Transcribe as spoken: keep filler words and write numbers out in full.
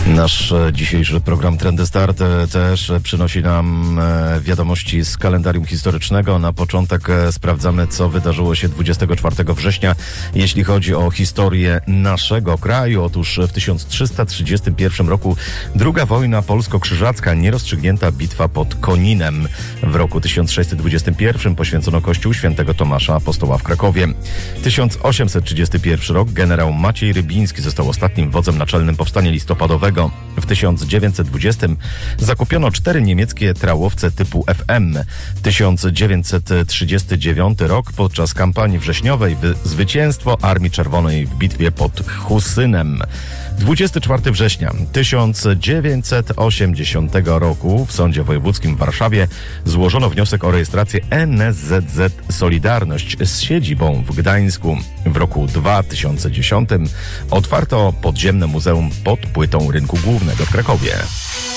Nasz dzisiejszy program Trendy Start też przynosi nam wiadomości z kalendarium historycznego. Na początek sprawdzamy, co wydarzyło się dwudziestego czwartego września, jeśli chodzi o historię naszego kraju. Otóż w tysiąc trzysta trzydziestym pierwszym roku druga wojna polsko-krzyżacka, nierozstrzygnięta bitwa pod Koninem. W roku tysiąc sześćset dwudziestym pierwszym poświęcono kościół świętego Tomasza Apostoła w Krakowie. tysiąc osiemset trzydziesty pierwszy rok generał Maciej Rybiński został ostatnim wodzem naczelnym powstania listopadowego. W tysiąc dziewięćset dwudziestym zakupiono cztery niemieckie trałowce typu F M. tysiąc dziewięćset trzydziesty dziewiąty rok, podczas kampanii wrześniowej, zwycięstwo Armii Czerwonej w bitwie pod Husynem. dwudziestego czwartego września tysiąc dziewięćset osiemdziesiątego roku w Sądzie Wojewódzkim w Warszawie złożono wniosek o rejestrację N S Z Z Solidarność z siedzibą w Gdańsku. W roku dwa tysiące dziesiątym otwarto podziemne muzeum pod płytą Rynku Głównego w Krakowie.